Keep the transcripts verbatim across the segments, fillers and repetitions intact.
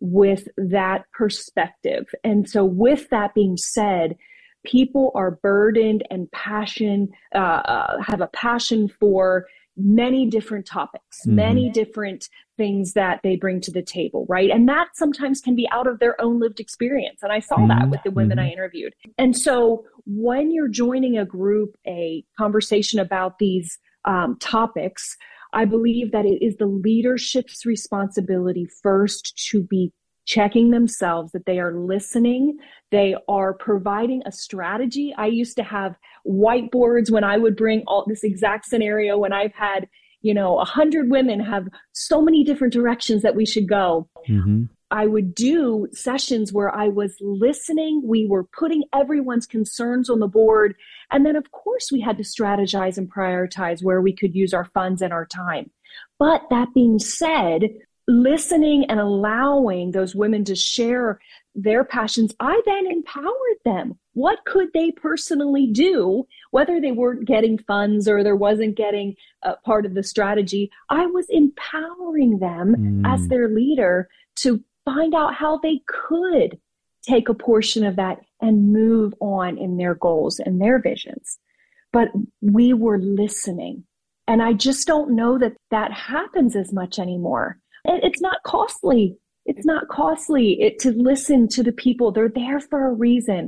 with that perspective. And so with that being said, people are burdened and passion, uh, uh, have a passion for many different topics, mm-hmm. many different things that they bring to the table, right? And that sometimes can be out of their own lived experience. And I saw mm-hmm. that with the women mm-hmm. I interviewed. And so when you're joining a group, a conversation about these um, topics, I believe that it is the leadership's responsibility first to be checking themselves, that they are listening, they are providing a strategy. I used to have whiteboards when I would bring all this exact scenario when I've had, you know, a hundred women have so many different directions that we should go. Mm-hmm. I would do sessions where I was listening. We were putting everyone's concerns on the board. And then, of course, we had to strategize and prioritize where we could use our funds and our time. But that being said, listening and allowing those women to share their passions, I then empowered them. What could they personally do, whether they weren't getting funds or there wasn't getting uh, part of the strategy? I was empowering them mm. as their leader to find out how they could take a portion of that and move on in their goals and their visions. But we were listening. And I just don't know that that happens as much anymore. It's not costly. It's not costly it, to listen to the people. They're there for a reason.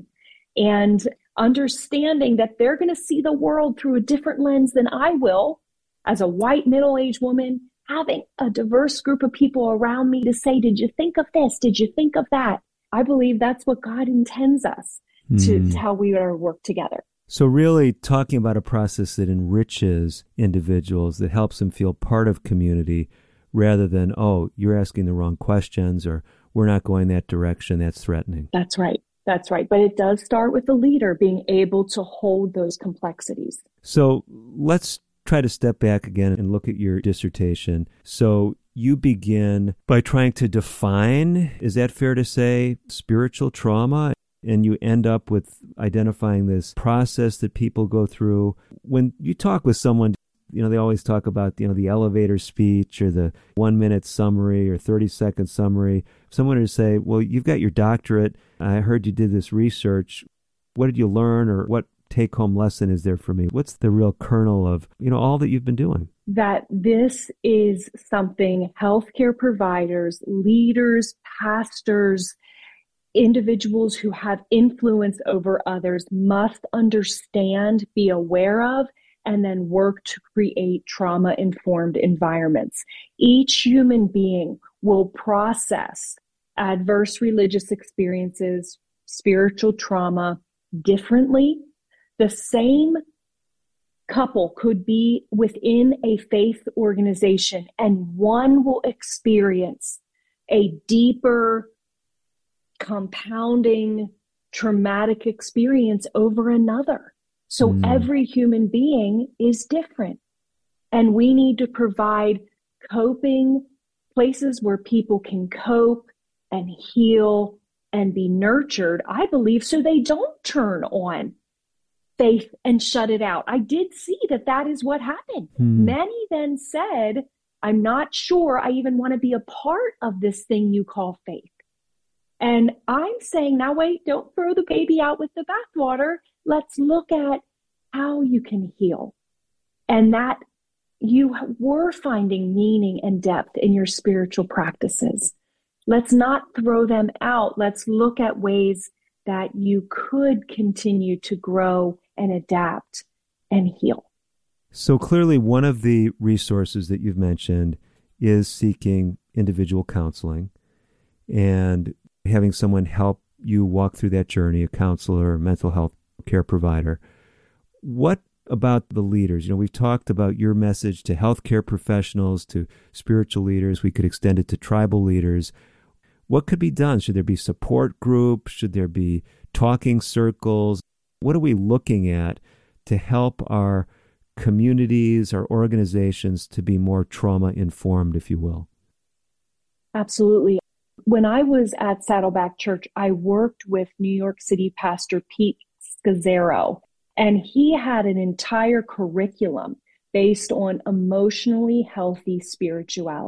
And understanding that they're going to see the world through a different lens than I will as a white middle-aged woman, having a diverse group of people around me to say, did you think of this? Did you think of that? I believe that's what God intends us mm. to, to how we are to work together. So really talking about a process that enriches individuals, that helps them feel part of community, rather than, oh, you're asking the wrong questions, or we're not going that direction, that's threatening. That's right. That's right. But it does start with the leader being able to hold those complexities. So let's try to step back again and look at your dissertation. So you begin by trying to define, is that fair to say, spiritual trauma? And you end up with identifying this process that people go through. When you talk with someone, you know, they always talk about, you know, the elevator speech or the one minute summary or thirty second summary. If someone were to say, well, you've got your doctorate. I heard you did this research. What did you learn, or what take home lesson is there for me? What's the real kernel of, you know, all that you've been doing? That this is something healthcare providers, leaders, pastors, individuals who have influence over others must understand, be aware of, and then work to create trauma-informed environments. Each human being will process adverse religious experiences, spiritual trauma differently. The same couple could be within a faith organization, and one will experience a deeper, compounding, traumatic experience over another. So mm. every human being is different. And we need to provide coping places where people can cope and heal and be nurtured, I believe, so they don't turn on faith and shut it out. I did see that that is what happened. Mm. Many then said, I'm not sure I even want to be a part of this thing you call faith. And I'm saying, now wait, don't throw the baby out with the bathwater. Let's look at how you can heal. And that you were finding meaning and depth in your spiritual practices. Let's not throw them out. Let's look at ways that you could continue to grow and adapt and heal. So clearly one of the resources that you've mentioned is seeking individual counseling and having someone help you walk through that journey, a counselor, a mental health care provider. What about the leaders? You know, we've talked about your message to healthcare professionals, to spiritual leaders. We could extend it to tribal leaders. What could be done? Should there be support groups? Should there be talking circles? What are we looking at to help our communities, our organizations to be more trauma-informed, if you will? Absolutely. When I was at Saddleback Church, I worked with New York City Pastor Pete Scazzaro, and he had an entire curriculum based on emotionally healthy spirituality.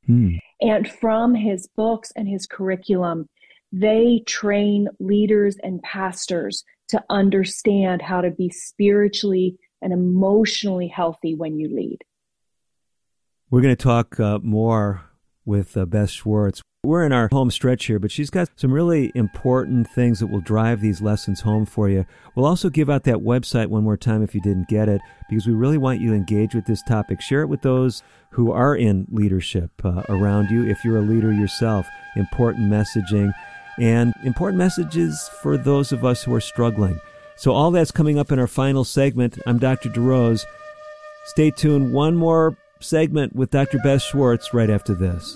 Hmm. And from his books and his curriculum, they train leaders and pastors to understand how to be spiritually and emotionally healthy when you lead. We're going to talk uh, more with uh, Beth Schwartz. We're in our home stretch here, but she's got some really important things that will drive these lessons home for you. We'll also give out that website one more time if you didn't get it, because we really want you to engage with this topic. Share it with those who are in leadership uh, around you. If you're a leader yourself, important messaging and important messages for those of us who are struggling. So all that's coming up in our final segment. I'm Doctor DeRose. Stay tuned. One more segment with Doctor Beth Schwartz right after this.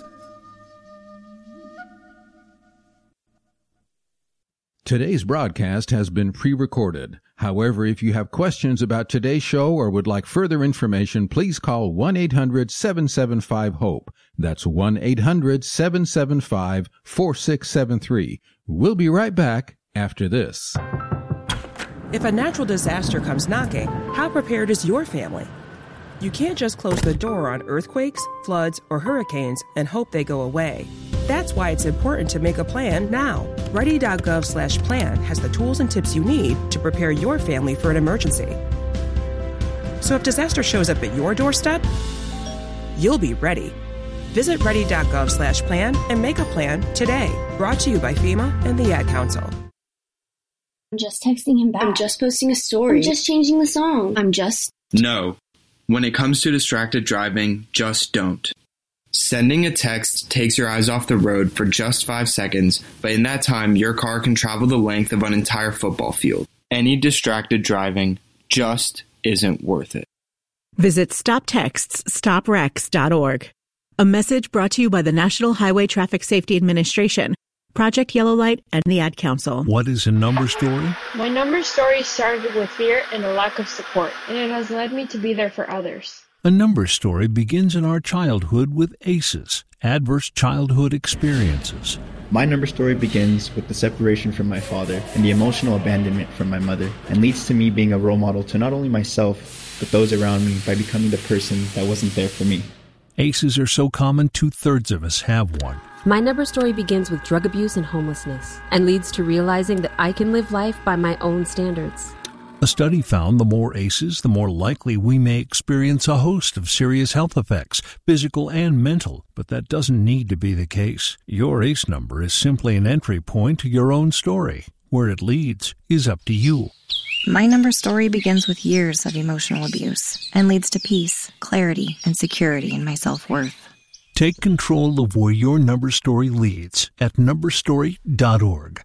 Today's broadcast has been pre-recorded. However, if you have questions about today's show or would like further information, please call one eight hundred seven seven five HOPE. That's one eight hundred seven seven five four six seven three. We'll be right back after this. If a natural disaster comes knocking, how prepared is your family? You can't just close the door on earthquakes, floods, or hurricanes and hope they go away. That's why it's important to make a plan now. Ready.gov slash plan has the tools and tips you need to prepare your family for an emergency. So if disaster shows up at your doorstep, you'll be ready. Visit ready.gov slash plan and make a plan today. Brought to you by FEMA and the Ad Council. I'm just texting him back. I'm just posting a story. I'm just changing the song. I'm just... No. When it comes to distracted driving, just don't. Sending a text takes your eyes off the road for just five seconds, but in that time, your car can travel the length of an entire football field. Any distracted driving just isn't worth it. Visit stop texts stop wrecks dot org. A message brought to you by the National Highway Traffic Safety Administration, Project Yellow Light, and the Ad Council. What is a number story? My number story started with fear and a lack of support, and it has led me to be there for others. A number story begins in our childhood with A C Es, adverse childhood experiences. My number story begins with the separation from my father and the emotional abandonment from my mother, and leads to me being a role model to not only myself, but those around me by becoming the person that wasn't there for me. A C Es are so common, two-thirds of us have one. My number story begins with drug abuse and homelessness, and leads to realizing that I can live life by my own standards. A study found the more A C Es, the more likely we may experience a host of serious health effects, physical and mental, but that doesn't need to be the case. Your A C E number is simply an entry point to your own story. Where it leads is up to you. My number story begins with years of emotional abuse and leads to peace, clarity, and security in my self-worth. Take control of where your number story leads at number story dot org.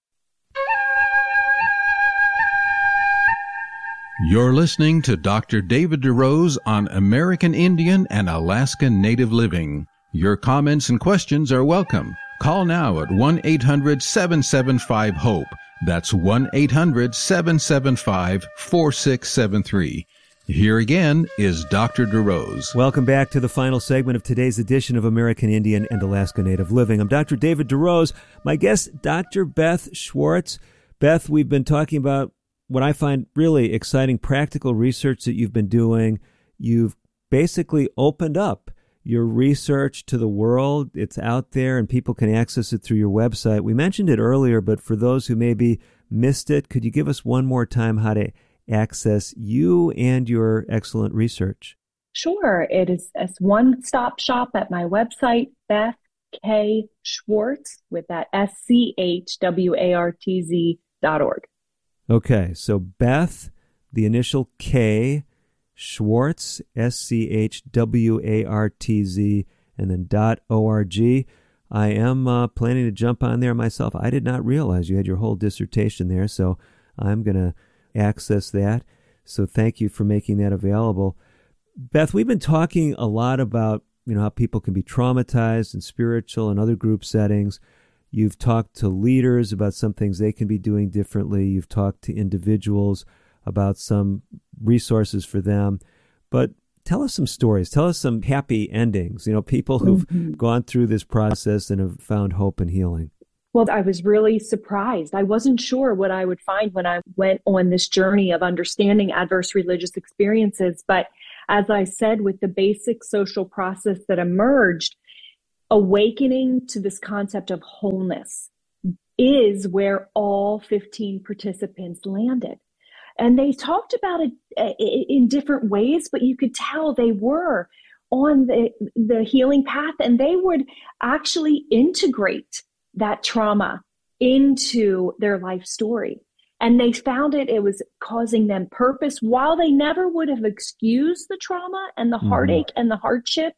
You're listening to Doctor David DeRose on American Indian and Alaska Native Living. Your comments and questions are welcome. Call now at one eight hundred seven seven five HOPE. That's one eight hundred seven seven five four six seven three. Here again is Doctor DeRose. Welcome back to the final segment of today's edition of American Indian and Alaska Native Living. I'm Doctor David DeRose. My guest, Doctor Beth Schwartz. Beth, we've been talking about what I find really exciting practical research that you've been doing. You've basically opened up your research to the world. It's out there and people can access it through your website. We mentioned it earlier, but for those who maybe missed it, could you give us one more time how to access you and your excellent research? Sure. It is a one-stop shop at my website, Beth K. Schwartz, with that S C H W A R T Z dot org. Okay, so Beth, the initial K, Schwartz, S C H W A R T Z, and then dot O R G. I am uh, planning to jump on there myself. I did not realize you had your whole dissertation there, so I'm going to access that. So thank you for making that available. Beth, we've been talking a lot about, you know, how people can be traumatized in spiritual and other group settings. You've talked to leaders about some things they can be doing differently. You've talked to individuals about some resources for them. But tell us some stories. Tell us some happy endings, you know, people who've mm-hmm. gone through this process and have found hope and healing. Well, I was really surprised. I wasn't sure what I would find when I went on this journey of understanding adverse religious experiences. But as I said, with the basic social process that emerged, awakening to this concept of wholeness is where all fifteen participants landed. And they talked about it in different ways, but you could tell they were on the, the healing path, and they would actually integrate that trauma into their life story. And they found it, it was causing them purpose. While they never would have excused the trauma and the heartache mm-hmm. and the hardship,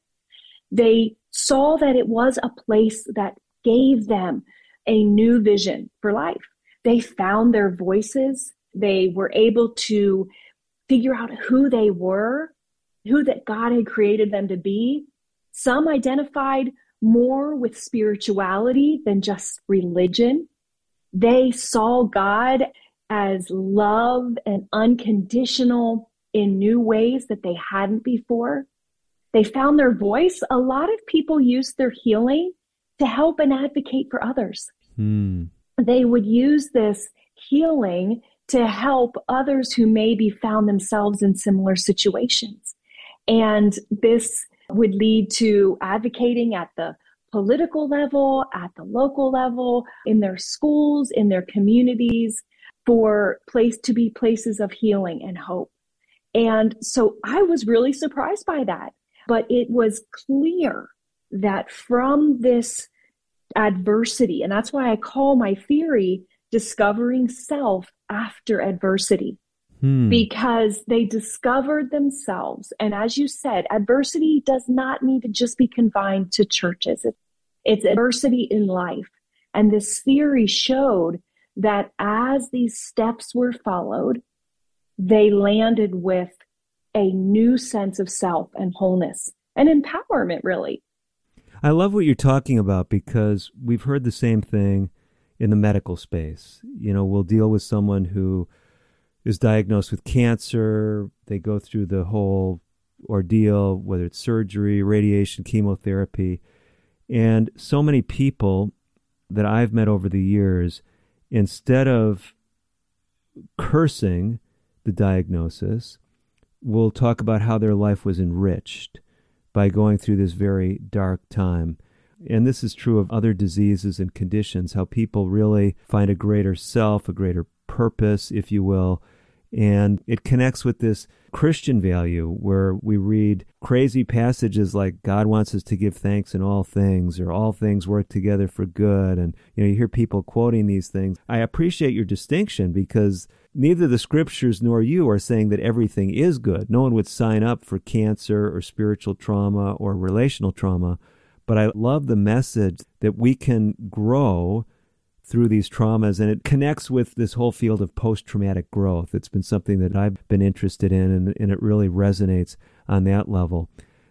they saw that it was a place that gave them a new vision for life. They found their voices. They were able to figure out who they were, who that God had created them to be. Some identified more with spirituality than just religion. They saw God as love and unconditional in new ways that they hadn't before. They found their voice. A lot of people use their healing to help and advocate for others. Hmm. They would use this healing to help others who maybe found themselves in similar situations. And this would lead to advocating at the political level, at the local level, in their schools, in their communities, for place to be places of healing and hope. And so I was really surprised by that. But it was clear that from this adversity, and that's why I call my theory discovering self after adversity, hmm. because they discovered themselves. And as you said, adversity does not need to just be confined to churches. It's, it's adversity in life. And this theory showed that as these steps were followed, they landed with a new sense of self and wholeness and empowerment, really. I love what you're talking about, because we've heard the same thing in the medical space. You know, we'll deal with someone who is diagnosed with cancer. They go through the whole ordeal, whether it's surgery, radiation, chemotherapy. And so many people that I've met over the years, instead of cursing the diagnosis, will talk about how their life was enriched by going through this very dark time. And this is true of other diseases and conditions, how people really find a greater self, a greater purpose, if you will. And it connects with this Christian value where we read crazy passages like God wants us to give thanks in all things, or all things work together for good. And you know, you hear people quoting these things. I appreciate your distinction, because neither the scriptures nor you are saying that everything is good. No one would sign up for cancer or spiritual trauma or relational trauma. But I love the message that we can grow through these traumas, and it connects with this whole field of post-traumatic growth. It's been something that I've been interested in, and, and it really resonates on that level.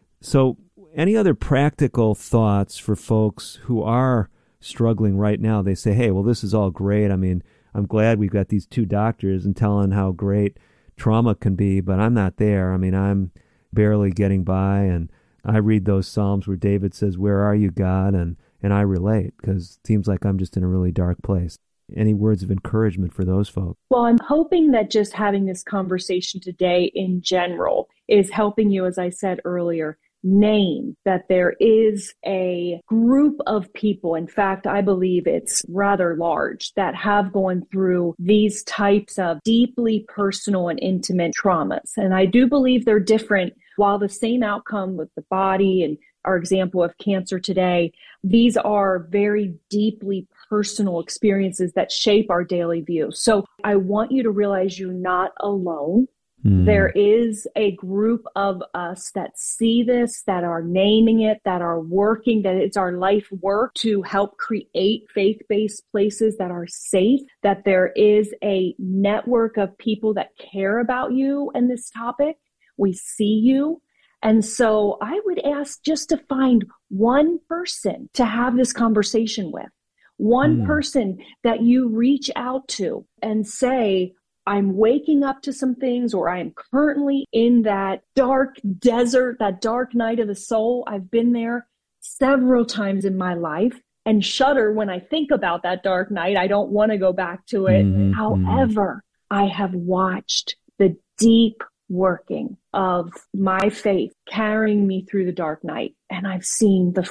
So any other practical thoughts for folks who are struggling right now? They say, hey, well, this is all great. I mean, I'm glad we've got these two doctors and telling how great trauma can be, but I'm not there. I mean, I'm barely getting by, and I read those Psalms where David says, where are you, God? And and I relate, because it seems like I'm just in a really dark place. Any words of encouragement for those folks? Well, I'm hoping that just having this conversation today in general is helping you, as I said earlier, name that there is a group of people, in fact, I believe it's rather large, that have gone through these types of deeply personal and intimate traumas. And I do believe they're different. While the same outcome with the body and our example of cancer today, these are very deeply personal experiences that shape our daily view. So I want you to realize you're not alone. Mm. There is a group of us that see this, that are naming it, that are working, that it's our life work to help create faith-based places that are safe, that there is a network of people that care about you and this topic. We see you. And so I would ask just to find one person to have this conversation with, one mm. person that you reach out to and say, I'm waking up to some things, or I'm currently in that dark desert, that dark night of the soul. I've been there several times in my life and shudder when I think about that dark night. I don't want to go back to it. Mm-hmm. However, I have watched the deep working of my faith carrying me through the dark night, and I've seen the fruit.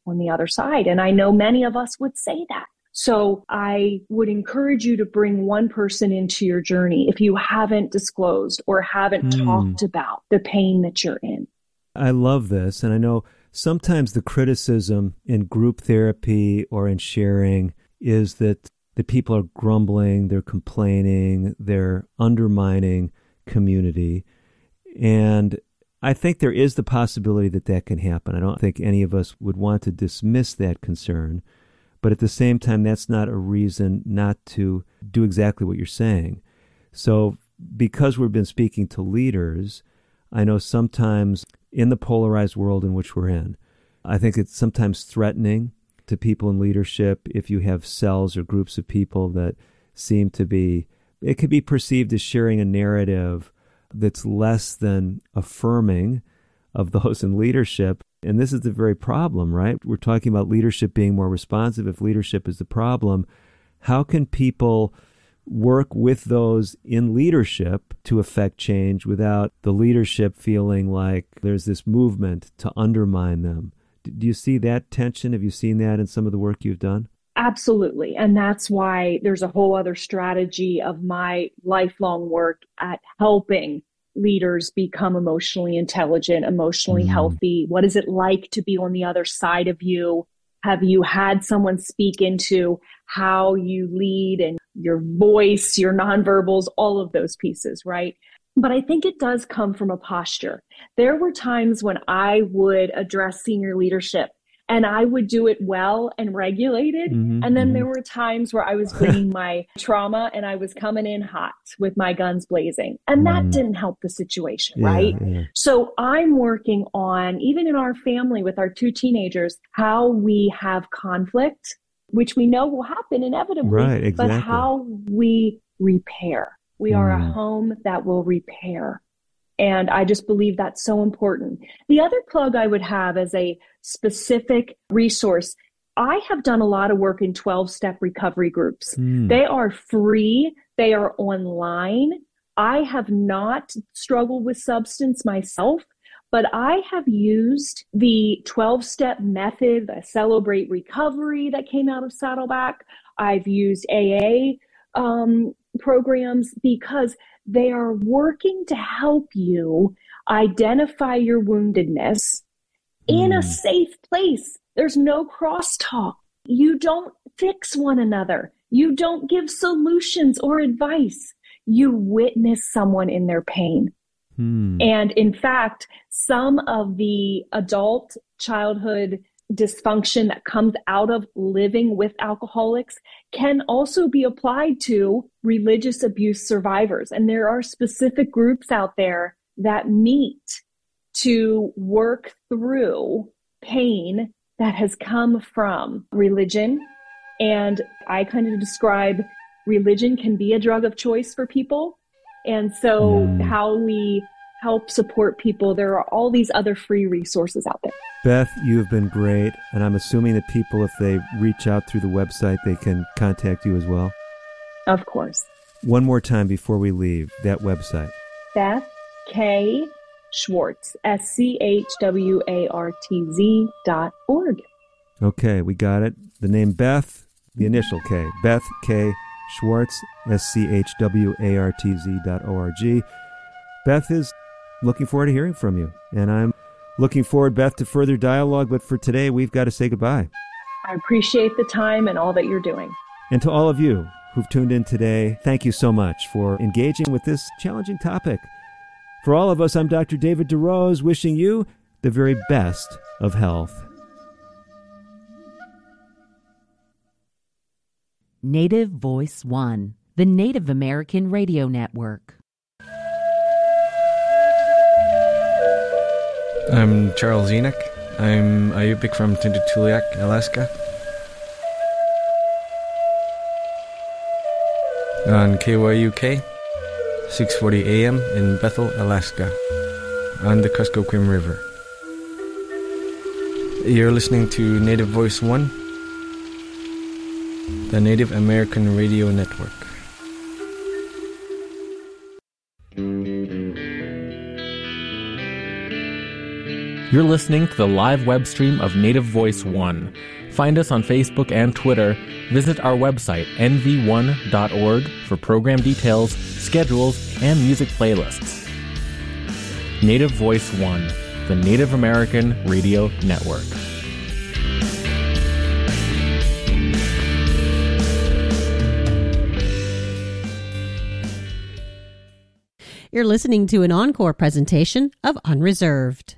on the other side. And I know many of us would say that. So I would encourage you to bring one person into your journey if you haven't disclosed or haven't mm. talked about the pain that you're in. I love this. And I know sometimes the criticism in group therapy or in sharing is that the people are grumbling, they're complaining, they're undermining community. And I think there is the possibility that that can happen. I don't think any of us would want to dismiss that concern. But at the same time, that's not a reason not to do exactly what you're saying. So because we've been speaking to leaders, I know sometimes in the polarized world in which we're in, I think it's sometimes threatening to people in leadership if you have cells or groups of people that seem to be, it could be perceived as sharing a narrative that's less than affirming of those in leadership. And this is the very problem, right? We're talking about leadership being more responsive. If leadership is the problem, how can people work with those in leadership to affect change without the leadership feeling like there's this movement to undermine them? Do you see that tension? Have you seen that in some of the work you've done? Absolutely. And that's why there's a whole other strategy of my lifelong work at helping leaders become emotionally intelligent, emotionally mm. healthy. What is it like to be on the other side of you? Have you had someone speak into how you lead and your voice, your nonverbals, all of those pieces, right? But I think it does come from a posture. There were times when I would address senior leadership and I would do it well and regulated. Mm-hmm, and then mm-hmm. there were times where I was bringing my trauma and I was coming in hot with my guns blazing. And that mm. didn't help the situation, yeah, right? Yeah. So I'm working on, even in our family with our two teenagers, how we have conflict, which we know will happen inevitably, right, exactly. but how we repair. We mm. are a home that will repair. And I just believe that's so important. The other plug I would have as a specific resource, I have done a lot of work in twelve-step recovery groups. Mm. They are free. They are online. I have not struggled with substance myself, but I have used the twelve-step method, the Celebrate Recovery that came out of Saddleback. I've used A A um, programs because they are working to help you identify your woundedness mm. in a safe place. There's no crosstalk. You don't fix one another. You don't give solutions or advice. You witness someone in their pain. Mm. And in fact, some of the adult childhood dysfunction that comes out of living with alcoholics can also be applied to religious abuse survivors. And there are specific groups out there that meet to work through pain that has come from religion. And I kind of describe religion can be a drug of choice for people. And so mm. how we help support people, there are all these other free resources out there. Beth, you have been great, and I'm assuming that people, if they reach out through the website, they can contact you as well? Of course. One more time before we leave, that website. Beth K. Schwartz, S C H W A R T Z dot org. Okay, we got it. The name Beth, the initial K, Beth K. Schwartz, S C H W A R T Z dot O R G. Beth is looking forward to hearing from you, and I'm looking forward, Beth, to further dialogue, but for today, we've got to say goodbye. I appreciate the time and all that you're doing. And to all of you who've tuned in today, thank you so much for engaging with this challenging topic. For all of us, I'm Doctor David DeRose, wishing you the very best of health. Native Voice One, the Native American Radio Network. I'm Charles Enoch. I'm a Yupik from Tututuliak, Alaska. On K Y U K, six forty a m in Bethel, Alaska, on the Kuskokwim River. You're listening to Native Voice One, the Native American Radio Network. You're listening to the live web stream of Native Voice One. Find us on Facebook and Twitter. Visit our website, N V one dot org, for program details, schedules, and music playlists. Native Voice One, the Native American Radio Network. You're listening to an encore presentation of Unreserved.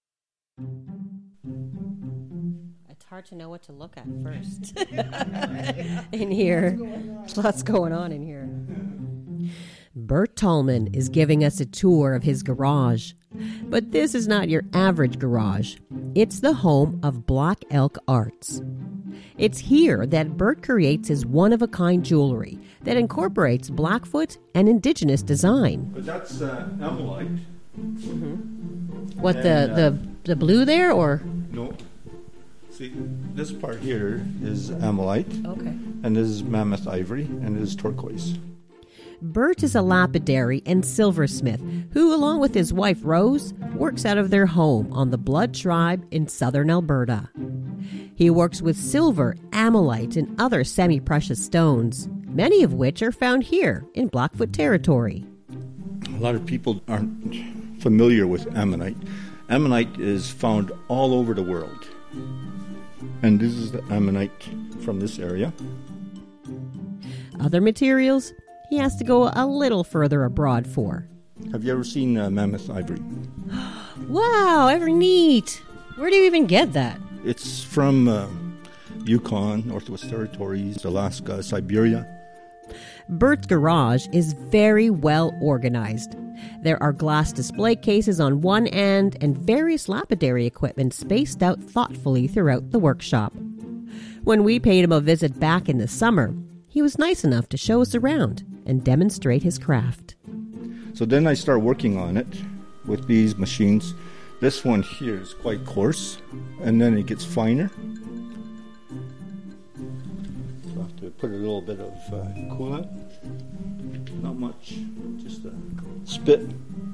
It's hard to know what to look at first. In here. Lots going on in here. Bert Tallman is giving us a tour of his garage. But this is not your average garage. It's the home of Black Elk Arts. It's here that Bert creates his one-of-a-kind jewelry that incorporates Blackfoot and indigenous design. But that's uh, Ammolite. Mm-hmm. What, and, the, uh, the, the blue there, or? No. See, this part here is Ammolite. Okay. And this is Mammoth Ivory, and this is turquoise. Bert is a lapidary and silversmith who, along with his wife Rose, works out of their home on the Blood Tribe in southern Alberta. He works with silver, ammolite, and other semi-precious stones, many of which are found here in Blackfoot territory. A lot of people aren't familiar with ammonite. Ammonite is found all over the world. And this is the ammonite from this area. Other materials he has to go a little further abroad for. Have you ever seen uh, Mammoth Ivory? Wow, ever neat. Where do you even get that? It's from uh, Yukon, Northwest Territories, Alaska, Siberia. Bert's garage is very well organized. There are glass display cases on one end and various lapidary equipment spaced out thoughtfully throughout the workshop. When we paid him a visit back in the summer, he was nice enough to show us around and demonstrate his craft. So then I start working on it with these machines. This one here is quite coarse, and then it gets finer. So I have to put a little bit of uh, coolant. Not much, just a spit.